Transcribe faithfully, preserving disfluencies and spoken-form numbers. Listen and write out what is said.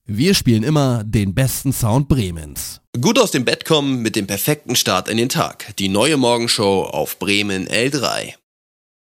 Wir spielen immer den besten Sound Bremens. Gut aus dem Bett kommen mit dem perfekten Start in den Tag. Die neue Morgenshow auf Bremen L drei.